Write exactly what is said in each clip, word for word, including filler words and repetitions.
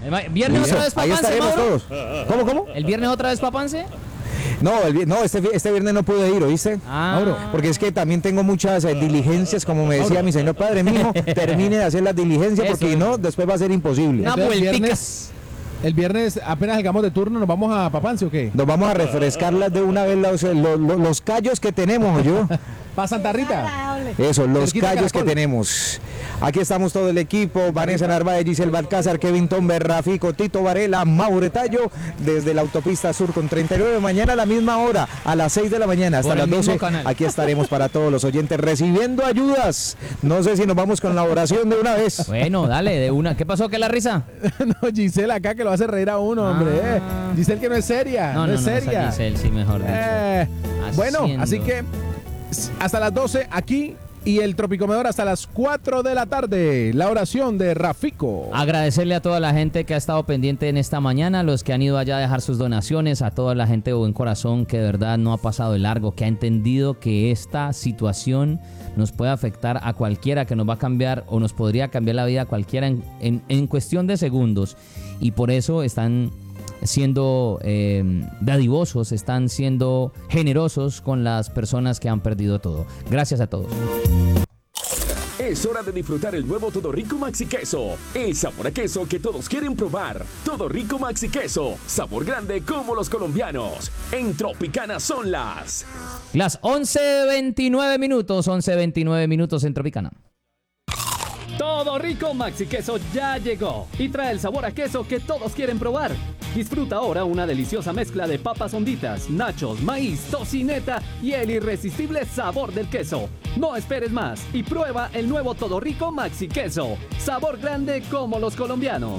¿Viernes otra vez Ahí Papance, estaremos Mauro? todos. ¿Cómo, cómo? ¿El viernes otra vez Papance? No, el, no este, este viernes no pude ir, ¿oíste? Ah. Mauro, porque es que también tengo muchas eh, diligencias, como me decía mi señor padre, mijo, termine de hacer las diligencias, porque Eso. no, después va a ser imposible. Una Entonces, el vueltica. viernes, el viernes apenas salgamos de turno, ¿nos vamos a Papance o qué? Nos vamos a refrescarlas de una vez los, los, los- los callos que tenemos, yo. ¿Para Santa Rita? Eso, los Cerquita callos que Caracol. tenemos. Aquí estamos todo el equipo, Vanessa Narváez, Giselle Balcázar, Kevin Tomber, Rafico, Tito Varela, Mauro Tallo, desde la autopista sur con treinta y nueve. Mañana a la misma hora, a las seis de la mañana, hasta Por el las mismo doce. canal. Aquí estaremos para todos los oyentes recibiendo ayudas. No sé si nos vamos con la oración de una vez. Bueno, dale, de una. ¿Qué pasó? ¿Qué es la risa? No, Giselle acá que lo hace reír a uno, hombre. Ah. eh. Giselle que no es seria, no, No, no, es no, esa seria. Giselle, sí, mejor dicho. Eh, bueno, Haciendo. así que s- hasta las doce aquí y el Tropicomedor hasta las cuatro de la tarde. La oración de Rafico. Agradecerle a toda la gente que ha estado pendiente en esta mañana, los que han ido allá a dejar sus donaciones, a toda la gente de buen corazón que de verdad no ha pasado de largo, que ha entendido que esta situación nos puede afectar a cualquiera, que nos va a cambiar o nos podría cambiar la vida a cualquiera en, en, en cuestión de segundos. Y por eso están siendo eh, dadivosos, están siendo generosos con las personas que han perdido todo. Gracias a todos. Es hora de disfrutar el nuevo Todo Rico Maxi Queso. El sabor a queso que todos quieren probar. Todo Rico Maxi Queso. Sabor grande como los colombianos. En Tropicana son las... Las once veintinueve minutos, once veintinueve minutos en Tropicana. Todo Rico Maxi Queso ya llegó y trae el sabor a queso que todos quieren probar. Disfruta ahora una deliciosa mezcla de papas honditas, nachos, maíz, tocineta y el irresistible sabor del queso. No esperes más y prueba el nuevo Todo Rico Maxi Queso. Sabor grande como los colombianos.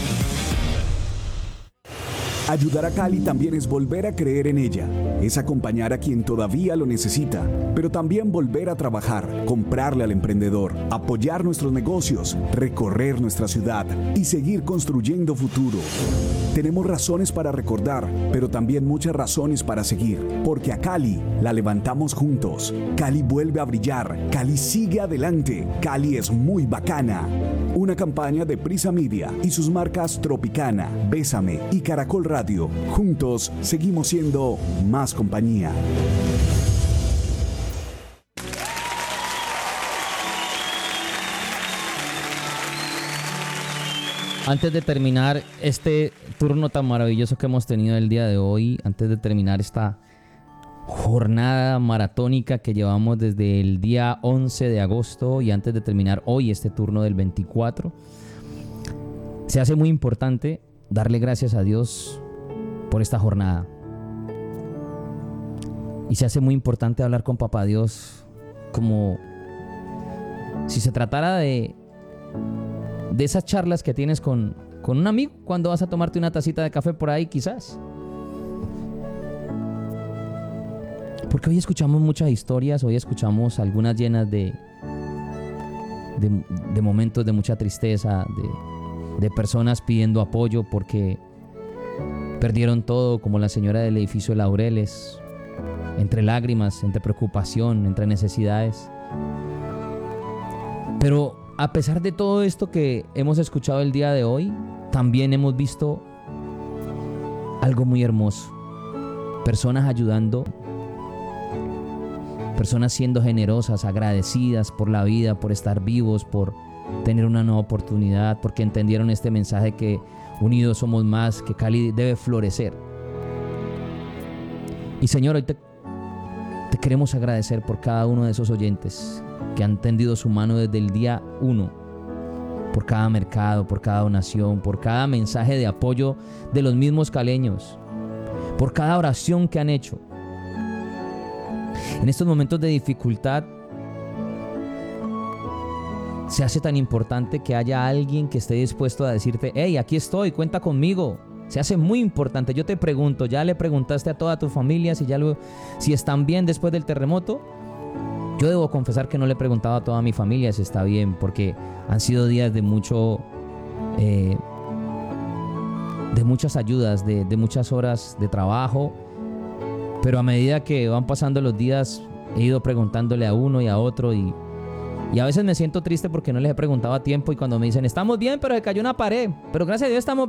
Ayudar a Cali también es volver a creer en ella, es acompañar a quien todavía lo necesita, pero también volver a trabajar, comprarle al emprendedor, apoyar nuestros negocios, recorrer nuestra ciudad y seguir construyendo futuro. Tenemos razones para recordar, pero también muchas razones para seguir, porque a Cali la levantamos juntos. Cali vuelve a brillar, Cali sigue adelante, Cali es muy bacana. Una campaña de Prisa Media y sus marcas Tropicana, Bésame y Caracol Radio. Juntos seguimos siendo más compañía. Antes de terminar este turno tan maravilloso que hemos tenido el día de hoy, antes de terminar esta jornada maratónica que llevamos desde el día once de agosto y antes de terminar hoy este turno del veinticuatro, se hace muy importante darle gracias a Dios por esta jornada. Y se hace muy importante hablar con Papá Dios como si se tratara de, de esas charlas que tienes con, con un amigo cuando vas a tomarte una tacita de café por ahí quizás. Porque hoy escuchamos muchas historias, hoy escuchamos algunas llenas de, de, de momentos de mucha tristeza, de, de personas pidiendo apoyo porque perdieron todo, como la señora del edificio de Laureles, entre lágrimas, entre preocupación, entre necesidades. Pero a pesar de todo esto que hemos escuchado el día de hoy, también hemos visto algo muy hermoso. Personas ayudando, personas siendo generosas, agradecidas por la vida, por estar vivos, por tener una nueva oportunidad, porque entendieron este mensaje que unidos somos más, que Cali debe florecer. Y Señor, hoy te, te queremos agradecer por cada uno de esos oyentes que han tendido su mano desde el día uno, por cada mercado, por cada donación, por cada mensaje de apoyo de los mismos caleños, por cada oración que han hecho. En estos momentos de dificultad, se hace tan importante que haya alguien que esté dispuesto a decirte: hey, aquí estoy, cuenta conmigo. Se hace muy importante. Yo te pregunto, ¿ya le preguntaste a toda tu familia si, ya lo, si están bien después del terremoto? Yo debo confesar que no le he preguntado a toda mi familia si está bien, porque han sido días de mucho, eh, de muchas ayudas, de, de muchas horas de trabajo. Pero a medida que van pasando los días, he ido preguntándole a uno y a otro y, y a veces me siento triste porque no les he preguntado a tiempo y cuando me dicen, estamos bien, pero se cayó una pared, pero gracias a Dios estamos